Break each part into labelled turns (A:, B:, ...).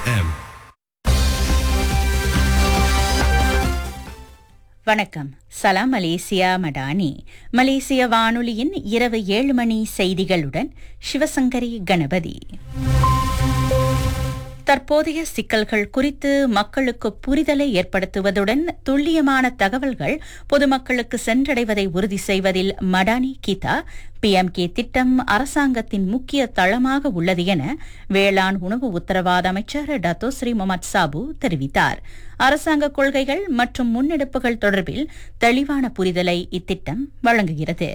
A: FM.
B: வணக்கம். சலாம் Malaysia Madani. மலேசிய வானொலியின் இரவு 7 மணி செய்திகளுடன் சிவசங்கரி கணபதி. தற்போதைய சிக்கல்கள் குறித்து மக்களுக்கு புரிதலை ஏற்படுத்துவதுடன் துல்லியமான தகவல்கள் பொதுமக்களுக்கு சென்றடைவதை உறுதி செய்வதில் மடானி கீதா PMK திட்டம் அரசாங்கத்தின் முக்கிய தளமாக உள்ளது என வேளாண் உணவு உத்தரவாத அமைச்சர் டத்தோ ஸ்ரீ முகமது சாபு தெரிவித்தார். அரசாங்க கொள்கைகள் மற்றும் முன்னெடுப்புகள் தொடர்பில் தெளிவான புரிதலை இத்திட்டம் வழங்குகிறது.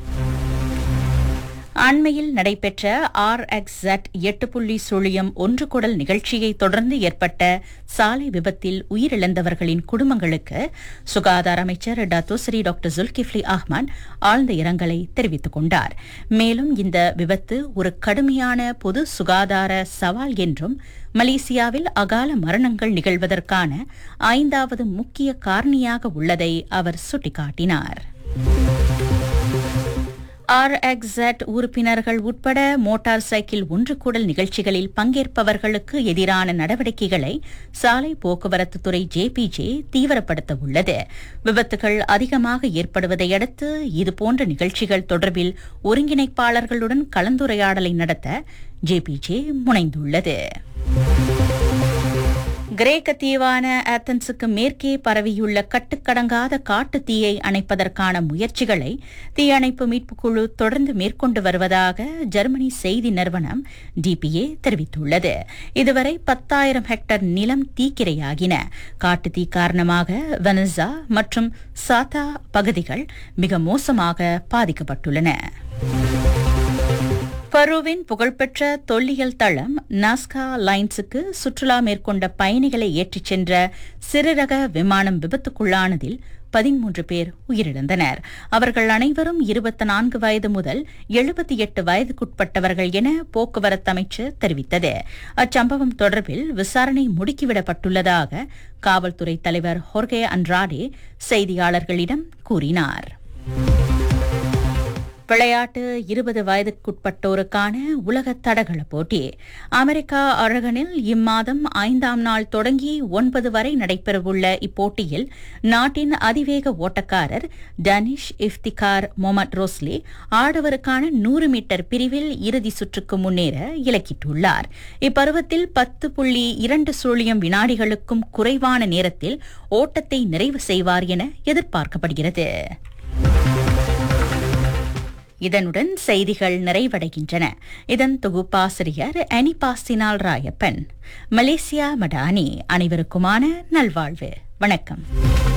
B: அண்மையில் நடைபெற்ற RXZ 8.0 குடல் நிகழ்ச்சியை தொடர்ந்து ஏற்பட்ட சாலை விபத்தில் உயிரிழந்தவர்களின் குடும்பங்களுக்கு சுகாதார அமைச்சர் டத்தோஸ்ரீ டாக்டர் ஜுல்கிஃப்லி அஹ்மத் ஆழ்ந்த இரங்கலை தெரிவித்துக் கொண்டார். மேலும் இந்த விபத்து ஒரு கடுமையான பொது சுகாதார சவால் என்றும் மலேசியாவில் அகால மரணங்கள் நிகழ்வதற்கான 5வது முக்கிய காரணியாக உள்ளதை அவர் சுட்டிக்காட்டினார். RXZ உறுப்பினர்கள் உட்பட மோட்டார் சைக்கிள் ஒன்றுகூடல் நிகழ்ச்சிகளில் பங்கேற்பவர்களுக்கு எதிரான நடவடிக்கைகளை சாலை போக்குவரத்து துறை JPJ தீவிரப்படுத்த உள்ளது. விபத்துகள் அதிகமாக ஏற்படுவதை அடுத்து இதுபோன்ற நிகழ்ச்சிகள் தொடர்பில் ஒருங்கிணைப்பாளர்களுடன் கலந்துரையாடலை நடத்த JPJ முனைந்துள்ளது. கிரேக்க தீவான ஆத்தன்ஸுக்கு மேற்கே பரவியுள்ள கட்டுக்கடங்காத காட்டு தீயை அணைப்பதற்கான முயற்சிகளை தீயணைப்பு மீட்புக் குழு தொடர்ந்து மேற்கொண்டு வருவதாக ஜெர்மனி செய்தி நிறுவனம் DPA தெரிவித்துள்ளது. இதுவரை 10,000 ஹெக்டேர் நிலம் தீக்கிரையாகின. காட்டு தீ காரணமாக வெனசா மற்றும் சாத்தா பகுதிகள் மிக மோசமாக பாதிக்கப்பட்டுள்ளன. பருவின் புகழ்பெற்ற தொல்லியல் தளம் நாஸ்கா லைன்ஸுக்கு சுற்றுலா மேற்கொண்ட பயணிகளை ஏற்றிச் சென்ற சிறுரக விமானம் விபத்துக்குள்ளானதில் 13 பேர் உயிரிழந்தனர். அவர்கள் அனைவரும் 24 வயது முதல் 78 வயதுக்குட்பட்டவர்கள் என போக்குவரத்து அமைச்சர் தெரிவித்தது. அச்சம்பவம் தொடர்பில் விசாரணை முடுக்கிவிடப்பட்டுள்ளதாக காவல்துறை தலைவர் ஹோர்கே அன்ராடே செய்தியாளர்களிடம் கூறினார். விளையாட்டு 20 வயதுக்குட்பட்டோருக்கான உலக தடகள போட்டி அமெரிக்கா அரகனில் இம்மாதம் 5ஆம் நாள் தொடங்கி 9 வரை நடைபெறவுள்ள இப்போட்டியில் நாட்டின் அதிவேக ஓட்டக்காரர் டனிஷ் இஃப்திகார் மொஹமட் ரோஸ்லி ஆடவருக்கான 100 மீட்டர் பிரிவில் இறுதி சுற்றுக்கு முன்னேற இலக்கிட்டுள்ளார். இப்பருவத்தில் 10.2 வினாடிகளுக்கும் குறைவான நேரத்தில் ஓட்டத்தை நிறைவு செய்வார் என எதிர்பார்க்கப்படுகிறது. இதனுடன் செய்திகள் நிறைவடைகின்றன. இதன் தொகுப்பாசிரியர் அனிபாஸ்தினால் ராயப்பன். மலேசியா மடானி. அனைவருக்குமான நல்வாழ்வு. வணக்கம்.